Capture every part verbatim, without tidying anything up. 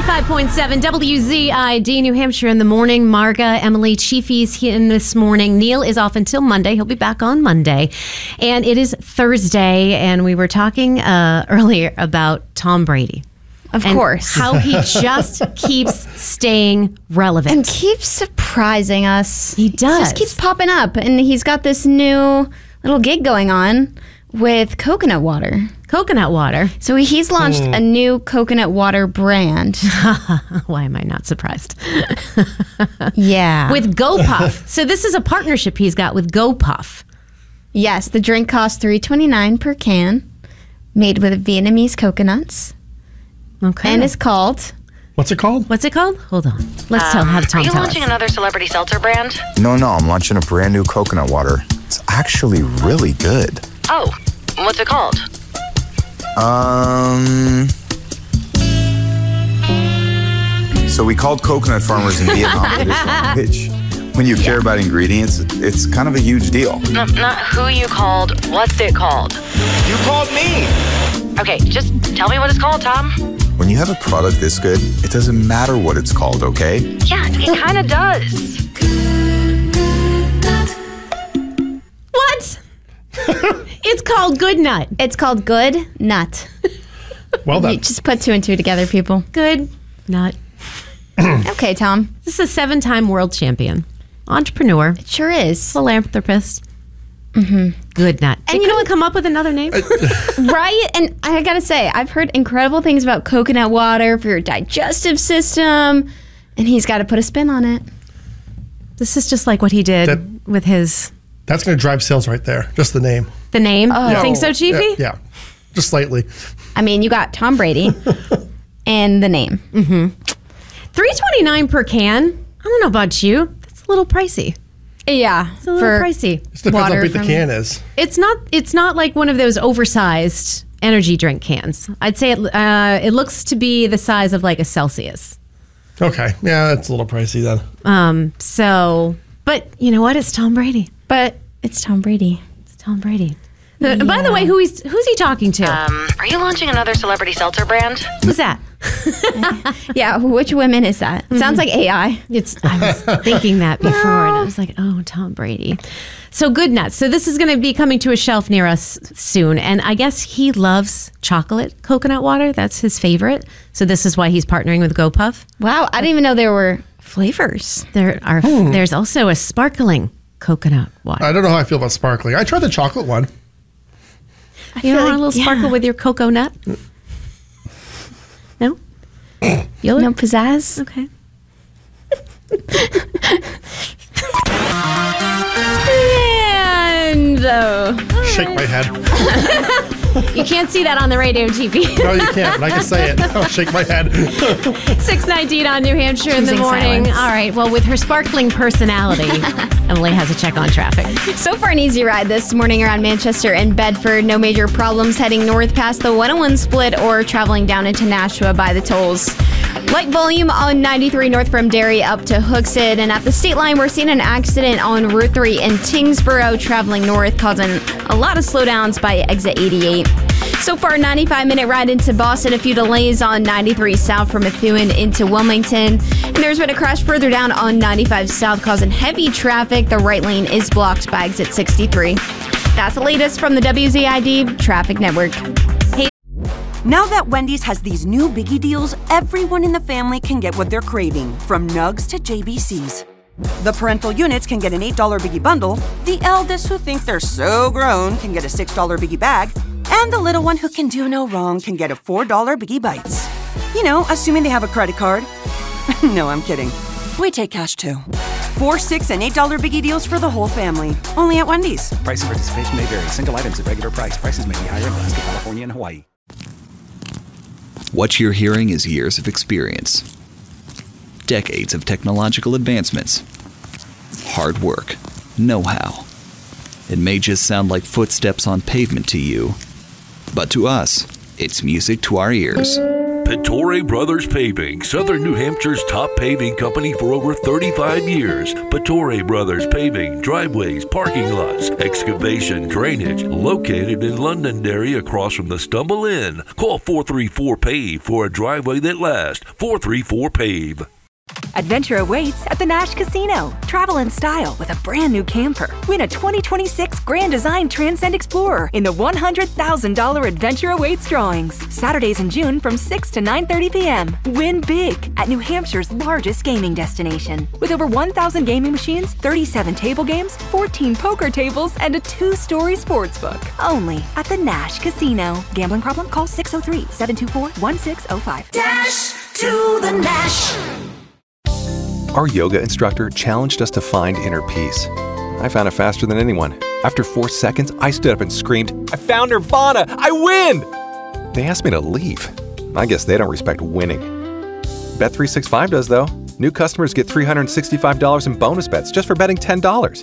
ninety-five point seven W Z I D, New Hampshire in the morning. Marga, Emily, Chiefy's in this morning. Neil is off until Monday. He'll be back on Monday. And it is Thursday, and we were talking uh, earlier about Tom Brady. Of and course. How he just keeps staying relevant. And keeps surprising us. He does. He just keeps popping up. And he's got this new little gig going on with coconut water. Coconut water. So he's launched mm. a new coconut water brand. Why am I not surprised? Yeah. With GoPuff. So this is a partnership he's got with GoPuff. Yes, the drink costs three dollars and twenty-nine cents per can, made with Vietnamese coconuts. Okay. And it's called... What's it called? What's it called? Hold on. Let's um, tell have Tom Are you tell launching us. another celebrity seltzer brand? No, no, I'm launching a brand new coconut water. It's actually really good. Oh, what's it called? Um... So we called coconut farmers in Vietnam for this one, which, when you yeah. care about ingredients, it's kind of a huge deal. No, not who you called, what's it called? You called me! Okay, just tell me what it's called, Tom. When you have a product this good, it doesn't matter what it's called, okay? Yeah, it kind of does. What? It's called Good Nut. It's called Good Nut. Well done. You just put two and two together, people. Good Nut. Okay, Tom. This is a seven-time world champion, entrepreneur, It sure is. philanthropist. Mm-hmm. Good Nut. They And you know couldn't what? come up with another name? Right? And I gotta say, I've heard incredible things about coconut water for your digestive system, and he's got to put a spin on it. This is just like what he did That- with his... That's going to drive sales right there. Just the name. The name? Oh. You Yeah. think so, Chiefy? Yeah, yeah. Just slightly. I mean, you got Tom Brady and the name. Mm-hmm. three twenty-nine per can. I don't know about you. That's a little pricey. Yeah, It's a little for pricey. Just depends water how big the from- can is. It's not. It's not like one of those oversized energy drink cans. I'd say it. Uh, it looks to be the size of like a Celsius. Okay. Yeah, that's a little pricey then. Um. So, but you know what? It's Tom Brady. But it's Tom Brady. It's Tom Brady. Uh, By the way, who he's who's he talking to? Um, are you launching another celebrity seltzer brand? Who's that? Yeah, which women is that? It sounds like A I. It's. I was thinking that before, and I was like, oh, Tom Brady. So Good Nuts. So this is going to be coming to a shelf near us soon, and I guess he loves chocolate coconut water. That's his favorite. So this is why he's partnering with GoPuff. Wow, I didn't even know there were flavors. There are. Hmm. There's also a sparkling coconut water. I don't know how I feel about sparkling. I tried the chocolate one. I You feel don't like- want a little yeah. sparkle with your cocoa nut? No? Feel it? No pizzazz? Okay. And uh, Shake my head. you can't see that on the radio, T V. No, you can't, but I can say it. I'll shake my head. six nineteen on New Hampshire in the Choosing morning. silence. All right. Well, with her sparkling personality, Emily has a check on traffic. So far, an easy ride this morning around Manchester and Bedford. No major problems heading north past the one oh one split or traveling down into Nashua by the tolls. Light volume on ninety-three north from Derry up to Hooksett. And at the state line, we're seeing an accident on Route three in Tingsboro traveling north, causing a lot of slowdowns by exit eighty-eight. So far, ninety-five minute ride into Boston. A few delays on ninety-three south from Methuen into Wilmington. And there's been a crash further down on ninety-five south causing heavy traffic. The right lane is blocked by exit sixty-three. That's the latest from the W Z I D Traffic Network. Hey. Now that Wendy's has these new biggie deals, everyone in the family can get what they're craving, from nugs to J B Cs. The parental units can get an eight dollar biggie bundle, the eldest who think they're so grown can get a six dollar biggie bag, and the little one who can do no wrong can get a four dollar biggie bites. You know, assuming they have a credit card. No, I'm kidding. We take cash too. Four, six, and eight dollar biggie deals for the whole family. Only at Wendy's. Price and participation may vary. Single items at regular price. Prices may be higher in Alaska, California, and Hawaii. What you're hearing is years of experience, decades of technological advancements, hard work, know-how. It may just sound like footsteps on pavement to you, but to us, it's music to our ears. Pittore Brothers Paving, Southern New Hampshire's top paving company for over thirty-five years. Pittore Brothers Paving, driveways, parking lots, excavation, drainage, located in Londonderry across from the Stumble Inn. Call four three four PAVE for a driveway that lasts. four three four PAVE. Adventure awaits at the Nash Casino. Travel in style with a brand new camper. Win a twenty twenty-six Grand Design Transcend Explorer in the one hundred thousand dollars Adventure Awaits drawings. Saturdays in June from six to nine thirty p.m. Win big at New Hampshire's largest gaming destination. With over one thousand gaming machines, thirty-seven table games, fourteen poker tables, and a two-story sports book. Only at the Nash Casino. Gambling problem? Call six oh three, seven two four, one six oh five. Dash to the Nash. Our yoga instructor challenged us to find inner peace. I found it faster than anyone. After four seconds, I stood up and screamed, "I found Nirvana! I win!" They asked me to leave. I guess they don't respect winning. Bet three sixty-five does, though. New customers get three hundred sixty-five dollars in bonus bets just for betting ten dollars.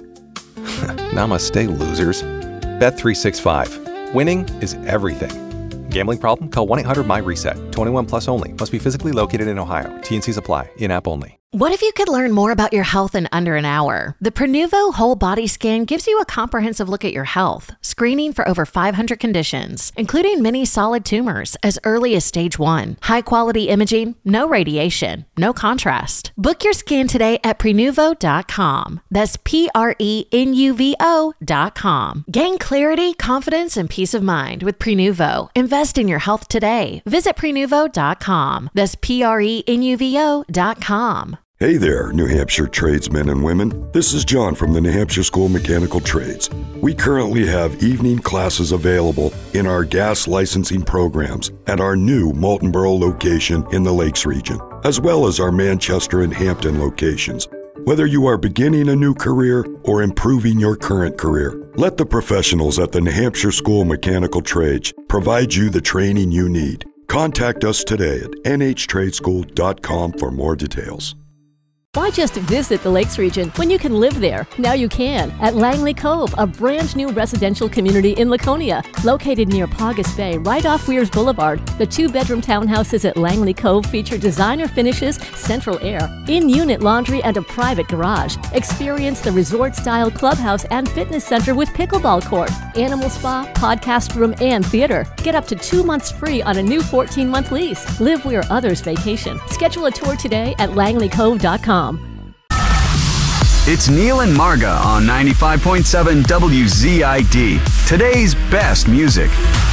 Namaste, losers. Bet three sixty-five. Winning is everything. Gambling problem? Call one eight hundred my reset. twenty-one plus only. Must be physically located in Ohio. T and Cs apply. In-app only. What if you could learn more about your health in under an hour? The Prenuvo Whole Body Scan gives you a comprehensive look at your health, screening for over five hundred conditions, including many solid tumors as early as stage one. High-quality imaging, no radiation, no contrast. Book your scan today at Prenuvo dot com. That's P R E N U V O dot com. Gain clarity, confidence, and peace of mind with Prenuvo. Invest in your health today. Visit Prenuvo dot com. That's P R E N U V O dot com. Hey there, New Hampshire tradesmen and women. This is John from the New Hampshire School of Mechanical Trades. We currently have evening classes available in our gas licensing programs at our new Moultonborough location in the Lakes region, as well as our Manchester and Hampton locations. Whether you are beginning a new career or improving your current career, let the professionals at the New Hampshire School of Mechanical Trades provide you the training you need. Contact us today at N H trade school dot com for more details. Why just visit the Lakes region when you can live there? Now you can at Langley Cove, a brand new residential community in Laconia. Located near Paugus Bay, right off Weirs Boulevard, the two-bedroom townhouses at Langley Cove feature designer finishes, central air, in-unit laundry, and a private garage. Experience the resort-style clubhouse and fitness center with pickleball court, animal spa, podcast room, and theater. Get up to two months free on a new fourteen-month lease. Live where others vacation. Schedule a tour today at Langley Cove dot com. It's Neil and Marga on ninety-five point seven W Z I D. Today's best music.